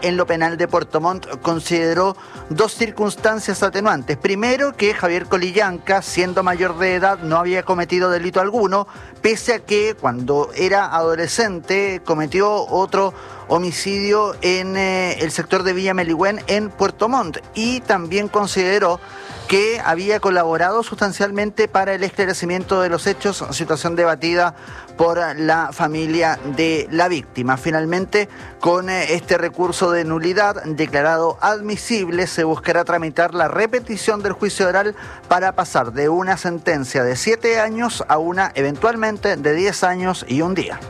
en lo penal de Puerto Montt consideró dos circunstancias atenuantes. Primero, que Javier Colillanca, siendo mayor de edad, no había cometido delito alguno, pese a que cuando era adolescente cometió otro homicidio en el sector de Villa Meligüén en Puerto Montt, y también consideró que había colaborado sustancialmente para el esclarecimiento de los hechos, situación debatida por la familia de la víctima. Finalmente, con este recurso de nulidad declarado admisible, se buscará tramitar la repetición del juicio oral para pasar de una sentencia de 7 años a una eventualmente de 10 años y un día.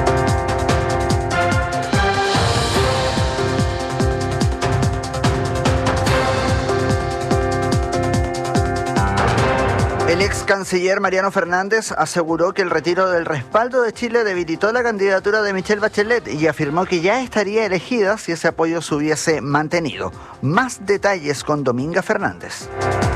El ex canciller Mariano Fernández aseguró que el retiro del respaldo de Chile debilitó la candidatura de Michelle Bachelet y afirmó que ya estaría elegida si ese apoyo se hubiese mantenido. Más detalles con Dominga Fernández.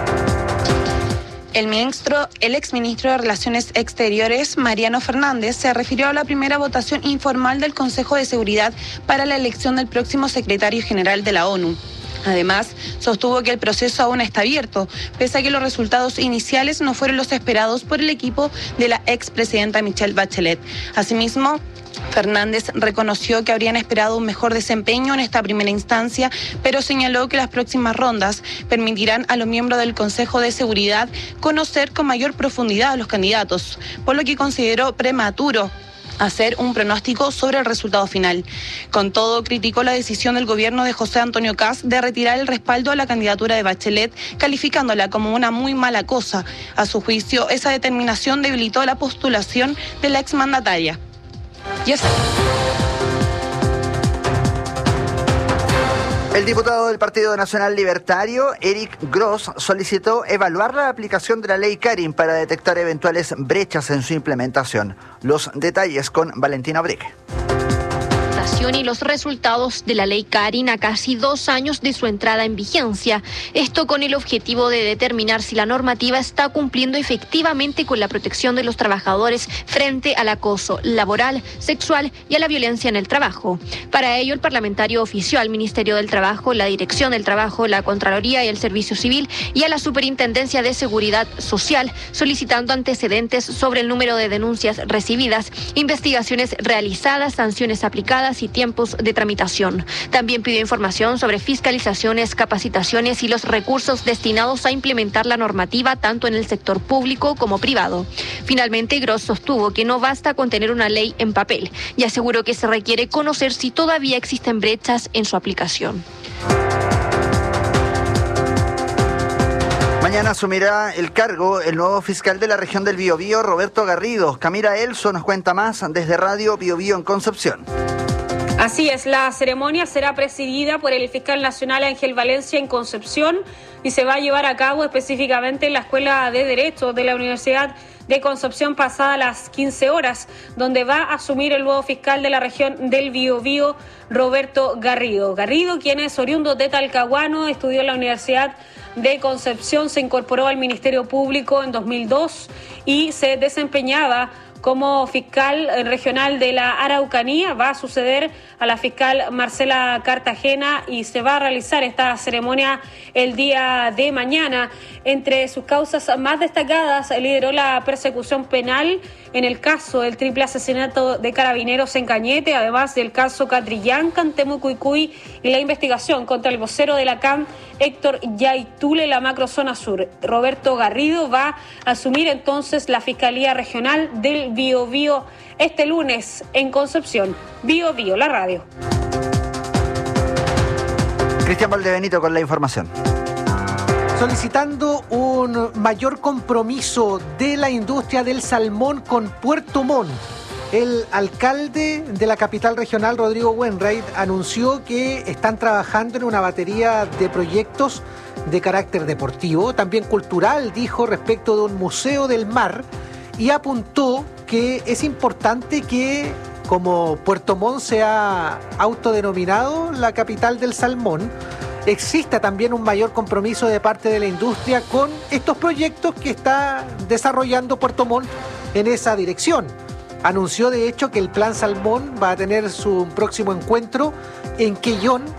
El exministro de Relaciones Exteriores, Mariano Fernández, se refirió a la primera votación informal del Consejo de Seguridad para la elección del próximo secretario general de la ONU. Además, sostuvo que el proceso aún está abierto, pese a que los resultados iniciales no fueron los esperados por el equipo de la expresidenta Michelle Bachelet. Asimismo, Fernández reconoció que habrían esperado un mejor desempeño en esta primera instancia, pero señaló que las próximas rondas permitirán a los miembros del Consejo de Seguridad conocer con mayor profundidad a los candidatos, por lo que consideró prematuro hacer un pronóstico sobre el resultado final. Con todo, criticó la decisión del gobierno de José Antonio Kast de retirar el respaldo a la candidatura de Bachelet, calificándola como una muy mala cosa. A su juicio, esa determinación debilitó la postulación de la exmandataria. El diputado del Partido Nacional Libertario, Eric Gross, solicitó evaluar la aplicación de la ley Karin para detectar eventuales brechas en su implementación. Los detalles con Valentina Breque. Y los resultados de la ley Karin a casi 2 años de su entrada en vigencia. Esto con el objetivo de determinar si la normativa está cumpliendo efectivamente con la protección de los trabajadores frente al acoso laboral, sexual y a la violencia en el trabajo. Para ello, el parlamentario ofició al Ministerio del Trabajo, la Dirección del Trabajo, la Contraloría y el Servicio Civil y a la Superintendencia de Seguridad Social, solicitando antecedentes sobre el número de denuncias recibidas, investigaciones realizadas, sanciones aplicadas y tiempos de tramitación. También pidió información sobre fiscalizaciones, capacitaciones y los recursos destinados a implementar la normativa tanto en el sector público como privado. Finalmente, Gross sostuvo que no basta con tener una ley en papel y aseguró que se requiere conocer si todavía existen brechas en su aplicación. Mañana asumirá el cargo el nuevo fiscal de la región del Biobío, Roberto Garrido. Camila Elso nos cuenta más desde Radio Biobío en Concepción. Así es, la ceremonia será presidida por el fiscal nacional Ángel Valencia en Concepción y se va a llevar a cabo específicamente en la Escuela de Derecho de la Universidad de Concepción pasada las 15 horas, donde va a asumir el nuevo fiscal de la región del Biobío, Roberto Garrido. Garrido, quien es oriundo de Talcahuano, estudió en la Universidad de Concepción, se incorporó al Ministerio Público en 2002 y se desempeñaba como fiscal regional de la Araucanía. Va a suceder a la fiscal Marcela Cartagena y se va a realizar esta ceremonia el día de mañana. Entre sus causas más destacadas, lideró la persecución penal en el caso del triple asesinato de carabineros en Cañete, además del caso Catrillanca en Temucuicui y la investigación contra el vocero de la CAM, Héctor Yaitule, la macrozona sur. Roberto Garrido va a asumir entonces la Fiscalía Regional del Biobío este lunes en Concepción. Biobío, la radio. Cristian Valdebenito con la información. Solicitando un mayor compromiso de la industria del salmón con Puerto Montt. El alcalde de la capital regional, Rodrigo Wainwright, anunció que están trabajando en una batería de proyectos de carácter deportivo, también cultural, dijo, respecto de un museo del mar, y apuntó que es importante que, como Puerto Montt se ha autodenominado la capital del salmón, exista también un mayor compromiso de parte de la industria con estos proyectos que está desarrollando Puerto Montt en esa dirección. Anunció de hecho que el Plan Salmón va a tener su próximo encuentro en Quellón